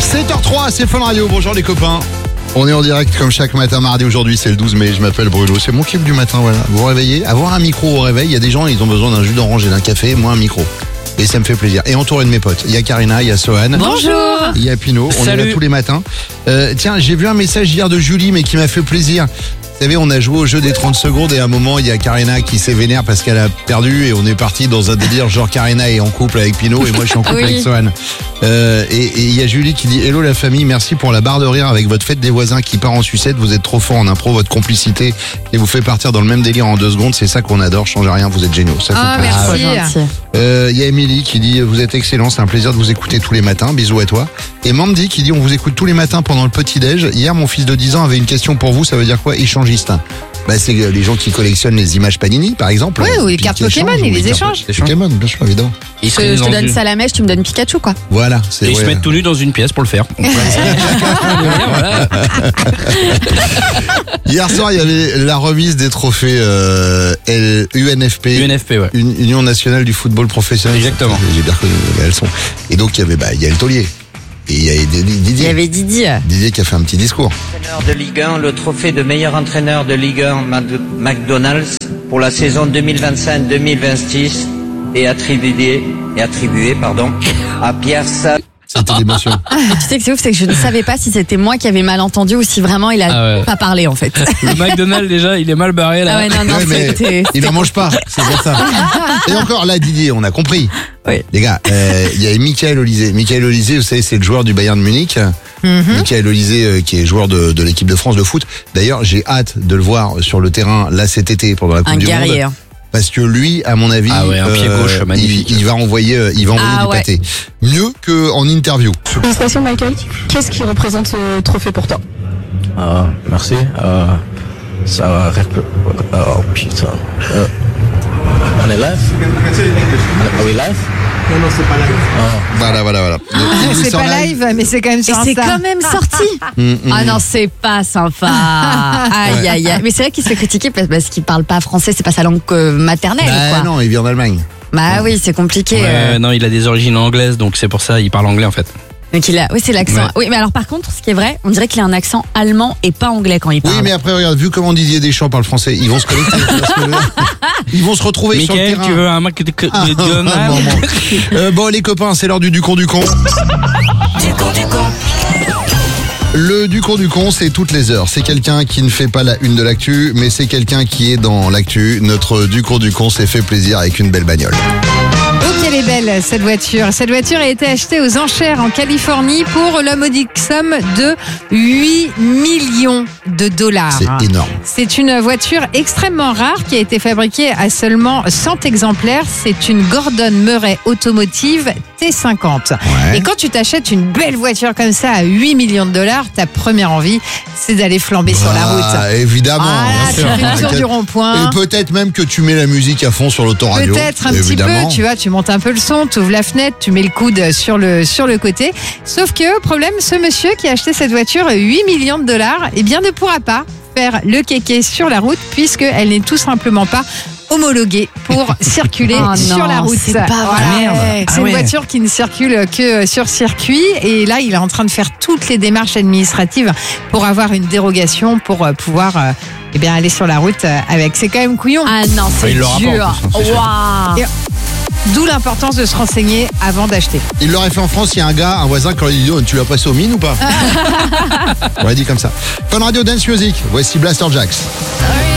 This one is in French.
7h03, c'est Fun Radio, bonjour les copains. On est en direct comme chaque matin mardi, aujourd'hui c'est le 12 mai, je m'appelle Bruno, c'est mon kiff du matin, voilà. Vous vous réveillez, avoir un micro au réveil, il y a des gens, ils ont besoin d'un jus d'orange et d'un café, moi un micro. Et ça me fait plaisir. Et entouré de mes potes, il y a Karina, il y a Sohan. Bonjour. Il y a Pino, on est là tous les matins. Tiens, j'ai vu un message hier de Julie, mais qui m'a fait plaisir. Vous savez, on a joué au jeu des 30 secondes et à un moment, il y a Karina qui s'est vénère parce qu'elle a perdu et on est parti dans un délire genre Karina est en couple avec Pino et moi je suis en couple avec Sohan. Et il y a Julie qui dit « Hello la famille, merci pour la barre de rire avec votre fête des voisins qui part en sucette. Vous êtes trop fort en impro, votre complicité et vous fait partir dans le même délire en 2 secondes. C'est ça qu'on adore, changez rien, vous êtes géniaux. » Ça fait plaisir. Merci. Il y a Émilie qui dit « Vous êtes excellent, c'est un plaisir de vous écouter tous les matins. Bisous à toi. » Et Mandy qui dit « On vous écoute tous les matins pendant le petit-déj. Hier, mon fils de 10 ans avait une question pour vous. Ça veut dire quoi, échangiste ?» Bah, c'est les gens qui collectionnent les images Panini, par exemple. Oui, ou les cartes Pokémon, ils les échangent. Pokémon, bien sûr, évidemment. Je te donne ça à la mèche, tu me donnes Pikachu, quoi. Voilà. Et ils se mettent tout nus dans une pièce pour le faire. Voilà. Hier soir, il y avait la remise des trophées UNFP. UNFP, ouais. Union nationale du football professionnel. Exactement. J'ai bien reconnu, elles sont. Et donc, il y avait Yael Taulier. Et il y avait Didier. Il y avait Didier. Didier qui a fait un petit discours. Entraîneur de Ligue 1, le trophée de meilleur entraîneur de Ligue 1 McDonald's pour la saison 2025-2026 est attribué à Pierre Sall. C'était l'émotion. Tu sais que c'est ouf, c'est que je ne savais pas si c'était moi qui avais mal entendu ou si vraiment il a pas parlé, en fait. Le McDonald's, déjà, il est mal barré, là. Ah ouais, non, Ouais, mais c'était... il en mange pas, c'est pour ça. Et encore là, Didier, on a compris. Oui. Les gars, il y avait Michael Olysée. Michael Olysée, vous savez, c'est le joueur du Bayern de Munich. Michael Olysée, qui est joueur de l'équipe de France de foot. D'ailleurs, j'ai hâte de le voir sur le terrain là cet été pendant la Coupe du guerrier. Monde. Parce que lui, à mon avis, un pied gauche magnifique. Il va envoyer du pâté. Mieux qu'en interview. Félicitations Michael. Qu'est-ce qui représente ce trophée pour toi? Merci. Ça oh putain. On est live? Are we live? Non, c'est pas live. Voilà. C'est pas live, mais c'est quand même sur Et c'est Insta. quand même sorti. Ah non, c'est pas sympa. Aïe, aïe, aïe. Mais c'est vrai qu'il se fait critiquer parce qu'il parle pas français, c'est pas sa langue maternelle, quoi. Non, il vit en Allemagne. Bah oui, c'est compliqué. Non, il a des origines anglaises, donc c'est pour ça il parle anglais en fait. Donc oui, c'est l'accent. Ouais. Oui, mais alors par contre, ce qui est vrai, on dirait qu'il a un accent allemand et pas anglais quand il parle. Oui, mais après, regarde, vu comment Didier Deschamps parle français, ils vont se connecter. Ils vont se retrouver sur le Mickaël, terrain. tu veux un Mac de Bon, les copains, c'est l'heure du con du con. Le du con, c'est toutes les heures. C'est quelqu'un qui ne fait pas la une de l'actu, mais c'est quelqu'un qui est dans l'actu. Notre du con s'est fait plaisir avec une belle bagnole. Oh, qu'elle est belle cette voiture. Cette voiture a été achetée aux enchères en Californie pour la modique somme de 8 millions de dollars. C'est énorme. C'est une voiture extrêmement rare qui a été fabriquée à seulement 100 exemplaires. C'est une Gordon Murray Automotive T50. Ouais. Et quand tu t'achètes une belle voiture comme ça à 8 millions de dollars, ta première envie, c'est d'aller flamber sur la route. Évidemment. Voilà, tu fais le tour du rond-point. Et peut-être même que tu mets la musique à fond sur l'autoradio. Peut-être un évidemment. petit peu, tu vois, tu montes un peu le son, tu ouvres la fenêtre, tu mets le coude sur le côté. Sauf que, problème, ce monsieur qui a acheté cette voiture 8 millions de dollars, eh bien, ne pourra pas faire le kéké sur la route puisqu'elle n'est tout simplement pas homologuée pour circuler sur la route. C'est pas vrai. Merde. C'est une voiture qui ne circule que sur circuit et là, il est en train de faire toutes les démarches administratives pour avoir une dérogation pour pouvoir aller sur la route avec. C'est quand même couillon. Ah non, c'est Il l'aura pas, en dur. plus, c'est sûr. Waouh. Et d'où l'importance de se renseigner avant d'acheter. Il l'aurait fait en France, il y a un voisin, quand il dit oh, tu l'as passé aux mines ou pas? On l'a dit comme ça. Fun Radio Dance Music, voici Blaster Jacks.